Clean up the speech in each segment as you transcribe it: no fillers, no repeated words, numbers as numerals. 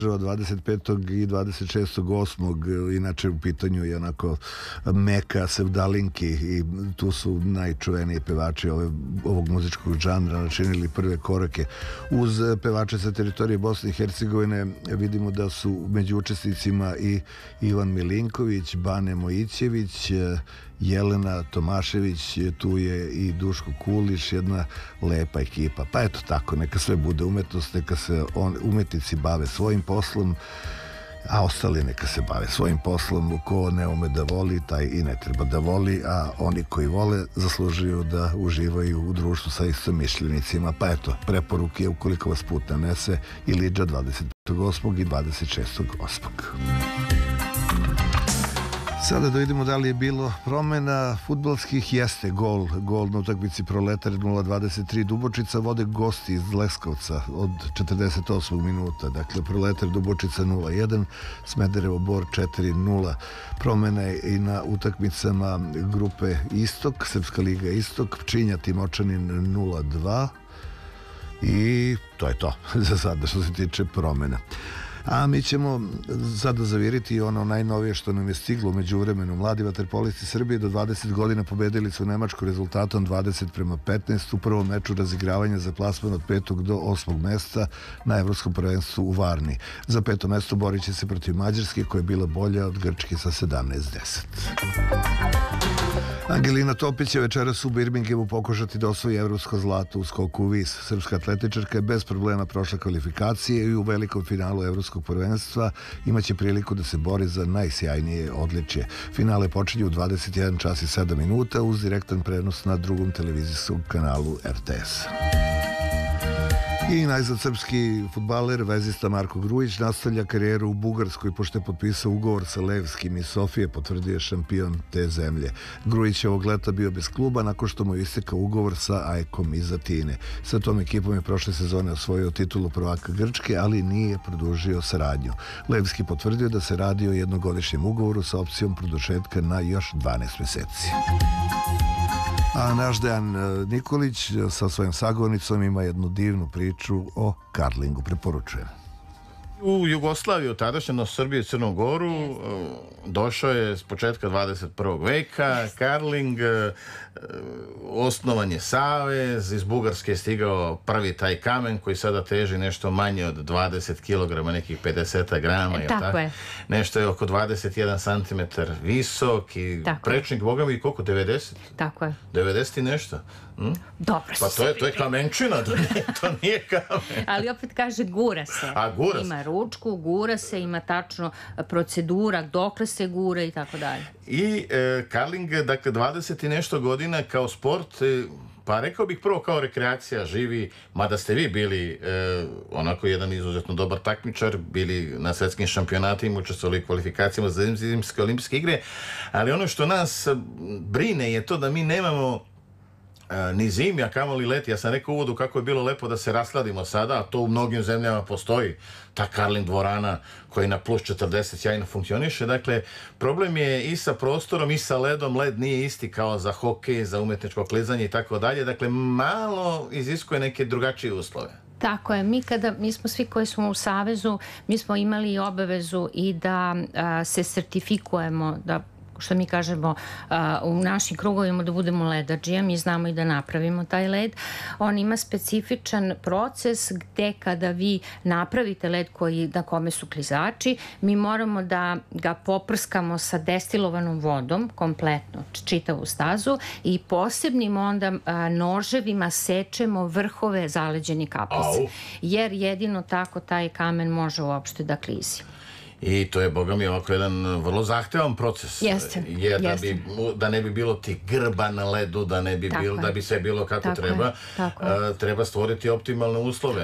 25. i 26.8. Inače u pitanju je onako Meka, Sevdalinki i tu su najčuveniji pevači ovog muzičkog žanra načinili prve korake. Uz pevače sa teritorije Bosne i Hercegovine vidimo da su među učesnicima i Ivan Milinković, Bane Mojićević, Jelena Tomašević, tu je i Duško Kuliš, jedna lepa ekipa. Pa eto tako, neka sve bude umetnost, neka se umetnici bave svojim poslom, a ostali neka se bave svojim poslom. Ko ne ume da voli, taj i ne treba da voli, a oni koji vole zaslužuju da uživaju u društvu sa istomišljenicima. Pa eto, preporuke ukoliko vas put nanese Ilidža 25.8. i 26.8. Sada da vidimo da li je bilo promena fudbalskih. Jeste gol na utakmici Proletar 0-23 Dubočica, vode gosti iz Leskovca od 48. minuta. Dakle, Proletar Dubočica 0-1, Smederevo Bor 4-0. Promena je i na utakmicama grupe Istok, Srpska liga Istok, Pčinja Timočanin 0-2 i to je to za sada što se tiče promena. A mi ćemo sada zaviriti ono najnovije što nam je stiglo u međuvremenu. Mladi vaterpolisti Srbije do 20 godina pobedili su Nemačku rezultatom 20-15 u prvom meču razigravanja za plasman od 5. do 8. mesta na Evropskom prvenstvu u Varni. Za 5. mesto borit će se protiv Mađarske koja je bila bolja od Grčke sa 17-10. Angelina Topić će večeras u Birminghamu pokušati da osvoji evropsko zlato u skoku u vis. Srpska atletičarka je bez problema prošla kvalifikacije i u velikom finalu evropskog prvenstva imaće priliku da se bori za najsjajnije odličje. Finale počinje u 21 čas i 7 minuta uz direktan prenos na drugom televizijskom kanalu RTS. I najzad srpski fudbaler, vezista Marko Grujić nastavlja karijeru u Bugarskoj pošto je potpisao ugovor sa Levskim iz Sofije, potvrdio je šampion te zemlje. Grujić je ovog leta bio bez kluba nakon što mu je istekao ugovor sa AEK-om iz Atine. Sa tom ekipom je prošle sezone osvojio titulu prvaka Grčke, ali nije produžio saradnju. Levski potvrdio da se radi o jednogodišnjem ugovoru sa opcijom produžetka na još 12 meseci. A naš Dejan Nikolić sa svojim sagovornicom ima jednu divnu priču o karlingu. Preporučujem. U Jugoslaviju, tadašnje Srbiju i Crnu Goru, došao je s početka 21. veka, karling, osnovan je savez, iz Bugarske je stigao prvi taj kamen koji sada teži nešto manje od 20 kg, nekih 50 grama. Tako je. Nešto je oko 21 cm visok i prečnik, boga mi, koliko, 90? Tako je. 90 i nešto? Dobro. Pa to je kamenčina, to nije kamen. Ali opet kaže gura se. A gura se. Ima ručku, gura se, ima tačno procedura, dokle se gura i tako dalje. I karling, dakle, 20 i nešto godina kao sport, pa rekao bih prvo kao rekreacija živi, mada ste vi bili onako jedan izuzetno dobar takmičar, bili na svetskim šampionatima, učestvovali u kvalifikacijama za zimske olimpijske igre, ali ono što nas brine je to da mi nemamo ni zimi, a kamoli leti. Ja sam rekao u uvodu kako je bilo lepo da se rasladimo sada, a to u mnogim zemljama postoji, ta karling dvorana koja na plus 40 sjajno funkcioniše. Dakle, problem je i sa prostorom i sa ledom. Led nije isti kao za hokej, za umetničko klizanje i tako dalje. Dakle, malo iziskuje neke drugačije uslove. Tako je, mi smo svi koji smo u Savezu, mi smo imali obavezu i da se sertifikujemo, da što mi kažemo u našim krugovima da budemo ledađije, mi znamo i da napravimo taj led. On ima specifičan proces gde kada vi napravite led na kome su klizači, mi moramo da ga poprskamo sa destilovanom vodom, kompletno, čitavu stazu i posebnim onda noževima sečemo vrhove zaleđenih kapljica. Jer jedino tako taj kamen može uopšte da klizi. I to je, boga mi, ovako jedan vrlo zahtevan proces. Jeste. Jer da ne bi bilo tih grba na ledu, da bi sve bilo kako treba, treba stvoriti optimalne uslove.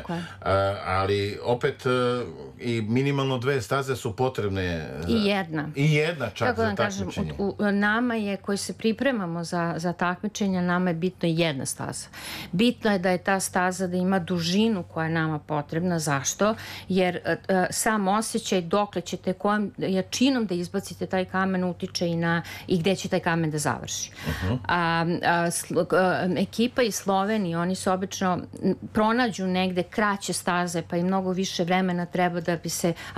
Ali opet i minimalno 2 staze su potrebne. I jedna. I jedna čak za takmičenje. Nama je, koji se pripremamo za takmičenja, nama je bitno jedna staza. Bitno je da je ta staza da ima dužinu koja je nama potrebna. Zašto? Jer sam osjećaj dokle ćete kojom jačinom da izbacite taj kamen utiče i gde će taj kamen da završi. Ekipa iz Slovenije, oni se obično pronađu negde kraće staze, pa i mnogo više vremena treba da bi se